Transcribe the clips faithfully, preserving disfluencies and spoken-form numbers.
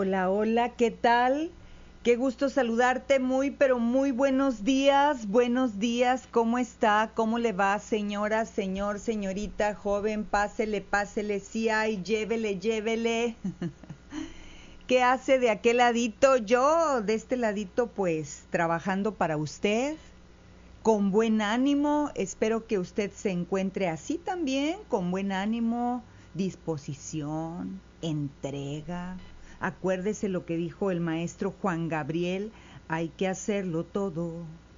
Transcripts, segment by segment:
Hola, hola, ¿qué tal? Qué gusto saludarte, muy, pero muy buenos días, buenos días, ¿cómo está? ¿Cómo le va, señora, señor, señorita, joven? Pásele, pásele, sí hay, llévele, llévele. ¿Qué hace de aquel ladito? Yo, de este ladito, pues, trabajando para usted, con buen ánimo, espero que usted se encuentre así también, con buen ánimo, disposición, entrega. Acuérdese lo que dijo el maestro Juan Gabriel, hay que hacerlo todo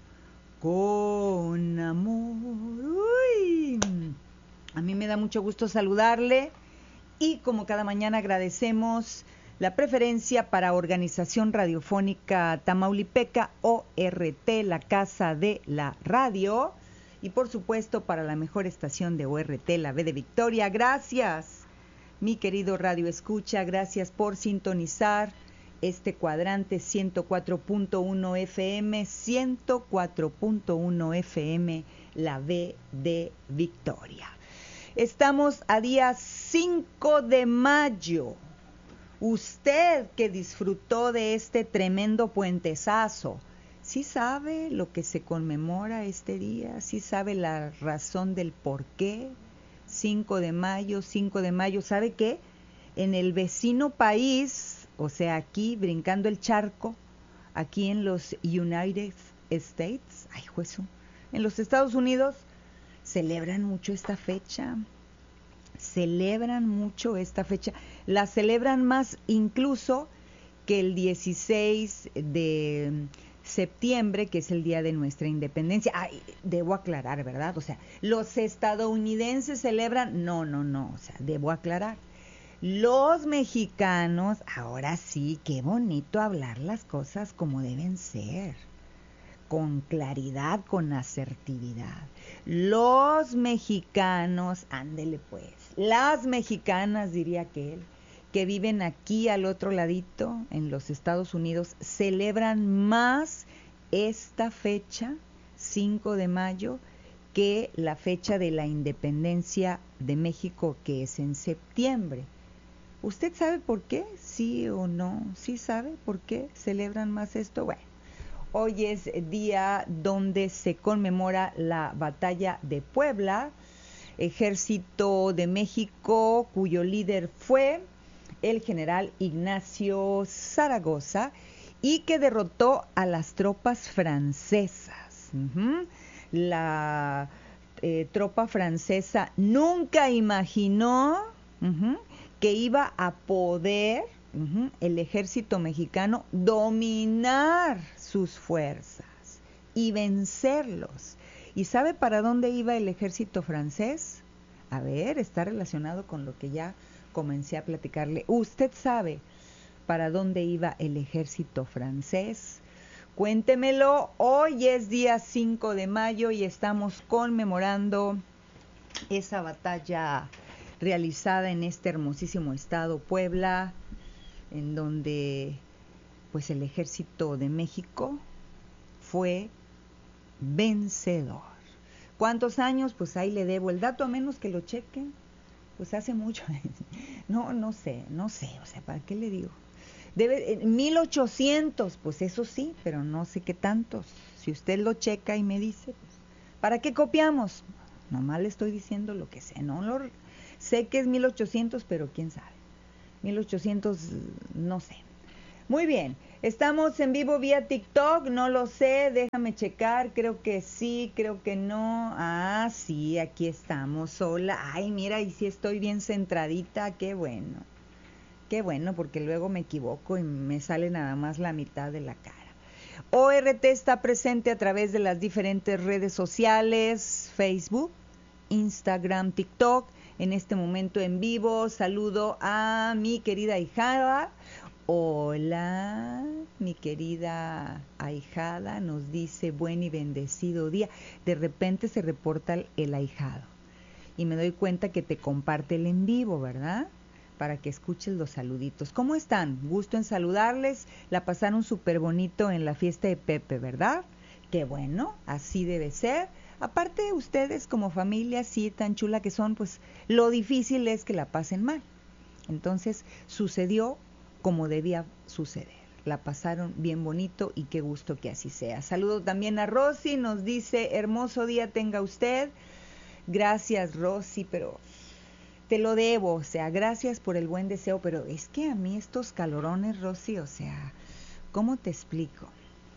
con amor. Uy, a mí me da mucho gusto saludarle y como cada mañana agradecemos la preferencia para Organización Radiofónica Tamaulipeca, O R T, la Casa de la Radio, y por supuesto para la mejor estación de O R T, la V de Victoria. Gracias, mi querido Radio Escucha, gracias por sintonizar este cuadrante ciento cuatro punto uno F M, ciento cuatro punto uno F M, la V de Victoria. Estamos a día cinco de mayo. Usted que disfrutó de este tremendo puentezazo, ¿sí sabe lo que se conmemora este día? ¿Sí sabe la razón del por qué? cinco de mayo, cinco de mayo, ¿sabe qué? En el vecino país, o sea, aquí brincando el charco, aquí en los United States, ay, juez, en los Estados Unidos, celebran mucho esta fecha. Celebran mucho esta fecha, la celebran más incluso que el dieciséis de septiembre, que es el día de nuestra independencia. Ay, debo aclarar, ¿verdad? O sea, los estadounidenses celebran, no, no, no, o sea, debo aclarar. Los mexicanos, ahora sí, qué bonito hablar las cosas como deben ser, con claridad, con asertividad. Los mexicanos, ándele pues, las mexicanas, diría aquel, que viven aquí al otro ladito, en los Estados Unidos, celebran más esta fecha, cinco de mayo, que la fecha de la independencia de México, que es en septiembre. ¿Usted sabe por qué? ¿Sí o no? ¿Sí sabe por qué celebran más esto? Bueno, hoy es día donde se conmemora la batalla de Puebla, Ejército de México, cuyo líder fue el general Ignacio Zaragoza y que derrotó a las tropas francesas. Uh-huh. La eh, tropa francesa nunca imaginó uh-huh, que iba a poder uh-huh, el ejército mexicano dominar sus fuerzas y vencerlos. ¿Y sabe para dónde iba el ejército francés? A ver, está relacionado con lo que ya comencé a platicarle. ¿Usted sabe para dónde iba el ejército francés? Cuéntemelo. Hoy es día cinco de mayo y estamos conmemorando esa batalla realizada en este hermosísimo estado, Puebla, en donde pues el ejército de México fue vencedor. ¿Cuántos años? Pues ahí le debo el dato, a menos que lo chequen. Pues hace mucho. No, no sé, no sé, o sea, ¿para qué le digo? Debe, en mil ochocientos, pues eso sí, pero no sé qué tantos. Si usted lo checa y me dice, pues, ¿para qué copiamos? Nomás le estoy diciendo lo que sé, no lo sé que es mil ochocientos, pero quién sabe. mil ochocientos, no sé. Muy bien, estamos en vivo vía TikTok, no lo sé, déjame checar, creo que sí, creo que no. Ah, sí, aquí estamos, hola. Ay, mira, y sí estoy bien centradita, qué bueno. Qué bueno, porque luego me equivoco y me sale nada más la mitad de la cara. O R T está presente a través de las diferentes redes sociales, Facebook, Instagram, TikTok. En este momento en vivo saludo a mi querida ahijada. Hola, mi querida ahijada, nos dice buen y bendecido día. De repente se reporta el ahijado y me doy cuenta que te comparte el en vivo, ¿verdad? Para que escuches los saluditos. ¿Cómo están? Gusto en saludarles. La pasaron súper bonito en la fiesta de Pepe, ¿verdad? Qué bueno, así debe ser. Aparte, ustedes como familia, sí, tan chula que son, pues lo difícil es que la pasen mal. Entonces, sucedió como debía suceder. La pasaron bien bonito y qué gusto que así sea. Saludo también a Rosy, nos dice, hermoso día tenga usted. Gracias, Rosy, pero te lo debo, o sea, gracias por el buen deseo, pero es que a mí estos calorones, Rosy, o sea, ¿cómo te explico?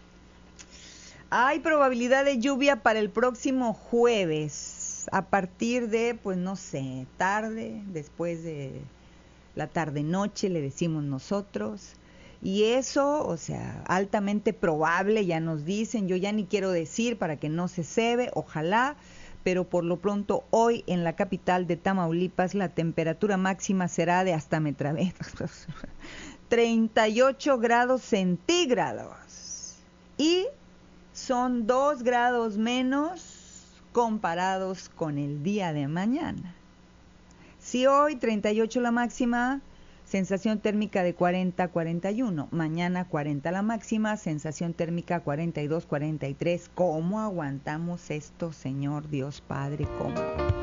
Hay probabilidad de lluvia para el próximo jueves, a partir de, pues no sé, tarde, después de la tarde-noche, le decimos nosotros. Y eso, o sea, altamente probable, ya nos dicen, yo ya ni quiero decir para que no se cebe, ojalá, pero por lo pronto hoy en la capital de Tamaulipas la temperatura máxima será de hasta me trabé, treinta y ocho grados centígrados. Y son dos grados menos comparados con el día de mañana. Si hoy treinta y ocho la máxima, sensación térmica de cuarenta a cuarenta y uno. Mañana cuarenta la máxima, sensación térmica cuarenta y dos a cuarenta y tres. ¿Cómo aguantamos esto, Señor Dios Padre? ¿Cómo?